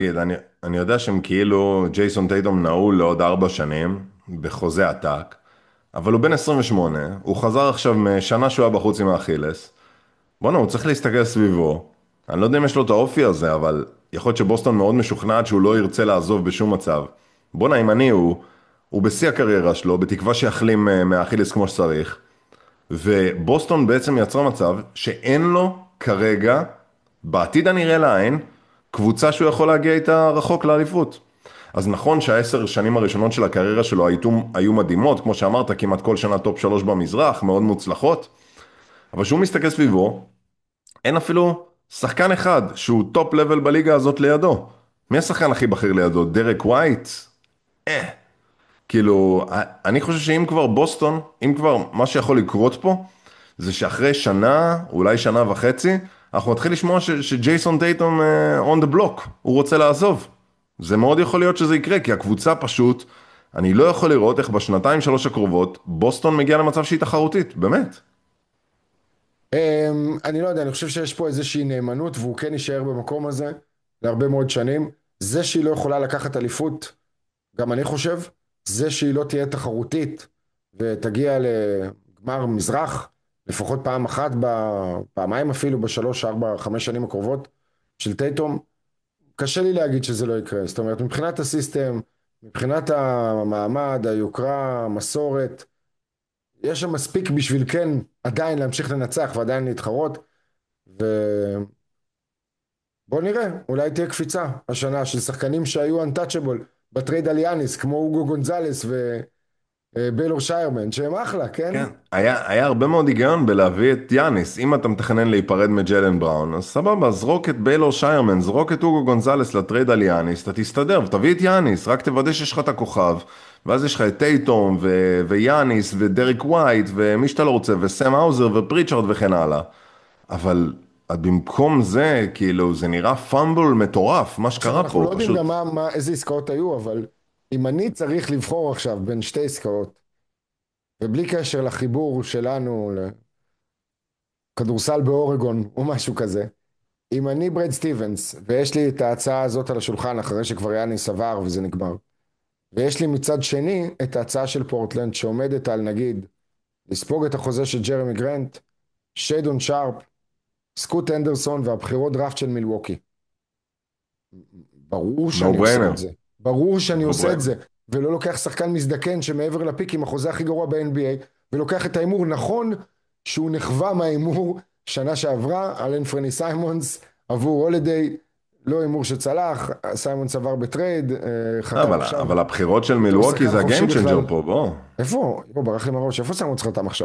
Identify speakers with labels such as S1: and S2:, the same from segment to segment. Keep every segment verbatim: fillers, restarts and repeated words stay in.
S1: תגיד, אני, אני יודע שהם כאילו, ג'ייסון טייטום נעול לעוד ארבע שנים, בחוזה עתק, אבל הוא בן עשרים ושמונה, הוא חזר עכשיו משנה שהוא היה בחוץ עם האכילס. בוא'נה, הוא צריך להסתכל סביבו. אני לא יודע אם יש לו את האופי הזה, אבל יכול להיות שבוסטון מאוד משוכנעת שהוא לא ירצה לעזוב בשום מצב. בוא'נה, אם אני הוא, הוא בשיא הקריירה שלו, בתקווה שיחלים אה, מהאכילס כמו שצריך. ובוסטון בעצם יצרה מצב שאין לו כרגע, בעתיד הנראה לעין, קבוצה שהוא יכול להגיע איתה רחוק לאליפות. אז נכון שהעשר שנים הראשונות של הקריירה שלו היו, היו מדהימות, כמו שאמרת, כמעט כל שנה טופ שלוש במזרח, מאוד מוצלחות, אבל כשהוא מסתכל סביבו, אין אפילו שחקן אחד שהוא טופ לבל בליגה הזאת לידו. מי השחקן הכי בכיר לידו? דרק ווייט? אה. כאילו, אני חושב שאם כבר בוסטון, אם כבר מה שיכול לקרות פה, זה שאחרי שנה, אולי שנה וחצי, אנחנו נתחיל לשמוע ש- שג'ייסון טייטום uh, on the block, הוא רוצה לעזוב. זה מאוד יכול להיות שזה יקרה, כי הקבוצה פשוט, אני לא יכול לראות איך בשנתיים שלוש הקרובות, בוסטון מגיע למצב שהיא תחרותית, באמת.
S2: אמ, אני לא יודע, אני חושב שיש פה איזושהי נאמנות, והוא כן יישאר במקום הזה להרבה מאוד שנים. זה שהיא לא יכולה לקחת אליפות, גם אני חושב, זה שהיא לא תהיה תחרותית ותגיע לגמר מזרח, לפחות פעם אחת, פעמיים אפילו, בשלוש, ארבע, חמש שנים הקרובות של טייטום, קשה לי להגיד שזה לא יקרה. זאת אומרת, מבחינת הסיסטם, מבחינת המעמד, היוקרה, המסורת, יש שם מספיק בשביל כן עדיין להמשיך לנצח ועדיין להתחרות, ובוא נראה, אולי תהיה קפיצה השנה של שחקנים שהיו untouchable בטרייד על יאניס, כמו אוגו גונזלס וביילור שיירמן, שהם אחלה, כן?
S1: כן, היה, היה הרבה מאוד היגיון בלהביא את יאניס. אם אתה מתכנן להיפרד מג'לן בראון, אז סבבה, זרוק את ביילור שיירמן, זרוק את אוגו גונזלס לטרייד על יאניס, אתה תסתדר, ותביא את יאניס, רק תוודא שיש לך את הכוכב, ואז יש לך את טייטום, ו- ויאניס, ודריק ווייט, ומי שאתה לא רוצה, וסם האוזר, ופריצ'רד וכן הלאה. אבל במקום זה, כאילו, זה נראה פאמבל מטורף, מה
S2: עכשיו
S1: שקרה
S2: אנחנו לא
S1: פה,
S2: יודעים גם
S1: פשוט.
S2: מה, מה, איזה עסקאות היו, אבל אם אני צריך לבחור עכשיו בין שתי עסקאות, ובלי קשר לחיבור שלנו לכדורסל באורגון או משהו כזה, אם אני ברד סטיבנס, ויש לי את ההצעה הזאת על השולחן אחרי שכבר יאניס עבר וזה נגמר, ויש לי מצד שני את ההצעה של פורטלנד שעומדת על נגיד לספוג את החוזה של ג'רמי גרנט, שיידון שרפ, סקוט אנדרסון והבחירות דראפט של מילווקי. ברור
S1: נו
S2: שאני עושה
S1: בריינר.
S2: את זה. ברור שאני
S1: נו
S2: עושה את
S1: בריינר.
S2: זה. ולא לוקח שחקן מזדקן שמעבר לפיק עם החוזה הכי גרוע ב-אן בי איי, ולוקח את ההימור. נכון שהוא נחווה מההימור שנה שעברה על אנפרני סיימונס עבור הולידיי, לא הימור שצלח, סיימונס עבר בטרייד, אה,
S1: לא,
S2: חתם
S1: אבל,
S2: עכשיו
S1: אבל הבחירות של
S2: בתור
S1: מילווקי
S2: שחקן
S1: זה
S2: חופשי
S1: הגיים צ'נג'ר
S2: בכלל.
S1: פה, בוא.
S2: איפה? איפה ברח לי מהראש? איפה סיימונס חתם עכשיו?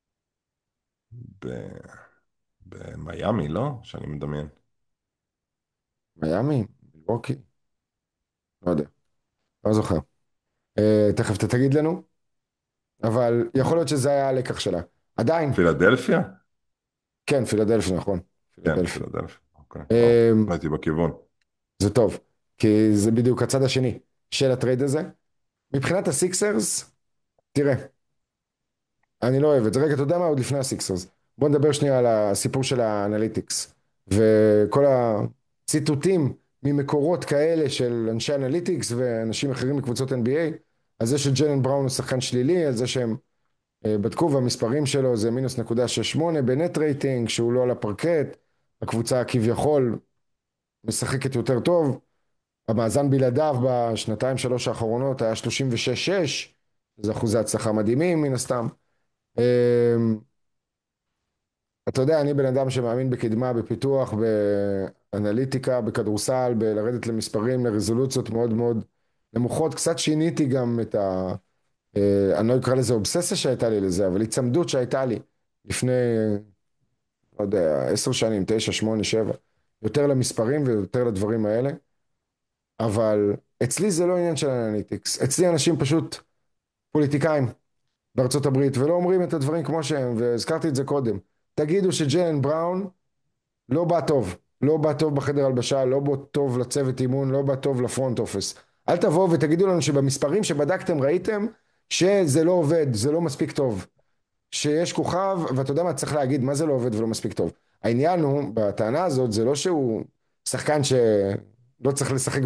S1: ב- במיאמי, לא? שאני מדמיין.
S2: מיאמי? מילווקי? לא יודע, לא זוכר. אה, תכף אתה תגיד לנו, אבל יכול להיות שזה היה הלקח שלה. עדיין,
S1: פילדלפיה?
S2: כן, פילדלפי, נכון.
S1: כן,
S2: פילדלפי.
S1: פילדלפיה. אוקיי, טוב.
S2: אמ,
S1: לא הייתי בכיוון.
S2: זה טוב, כי זה בדיוק הצד השני של הטרייד הזה. מבחינת הסיקסרס, תראה, אני לא אוהב את זה. רגע, אתה יודע מה? עוד לפני הסיקסרס. בוא נדבר שנייה על הסיפור של האנליטיקס. וכל הציטוטים ממקורות כאלה של אנשי אנליטיקס ואנשים אחרים מקבוצות אן בי איי, על זה שג'לן בראון הוא שחקן שלילי, על זה שהם אה, בדקו והמספרים שלו זה מינוס נקודה שש שמונה בנט רייטינג, שהוא לא על הפרקט, הקבוצה כביכול משחקת יותר טוב, המאזן בלעדיו בשנתיים שלוש האחרונות היה שלושים ושש שש, זה אחוזי הצלחה מדהימים מן הסתם. אמ, אתה יודע, אני בן אדם שמאמין בקדמה, בפיתוח, באנליטיקה, בכדורסל, בלרדת למספרים, לרזולוציות מאוד מאוד נמוכות. קצת שיניתי גם את ה... אה, אני לא אקרא לזה אובססיה שהייתה לי לזה, אבל הצמדות שהייתה לי לפני, לא יודע, עשר שנים, תשע, שמונה, שבע, יותר למספרים ויותר לדברים האלה. אבל אצלי זה לא עניין של אנליטיקס. אצלי אנשים פשוט פוליטיקאים בארצות הברית, ולא אומרים את הדברים כמו שהם, והזכרתי את זה קודם. תגידו שג'יילן בראון לא בא טוב, לא בא טוב בחדר הלבשה, לא בא טוב לצוות אימון, לא בא טוב לפרונט אופס. אל תבואו ותגידו לנו שבמספרים שבדקתם ראיתם שזה לא עובד, זה לא מספיק טוב. שיש כוכב, ואתה יודע מה צריך להגיד, מה זה לא עובד ולא מספיק טוב. העניין הוא, בטענה הזאת, זה לא שהוא שחקן שלא צריך לשחק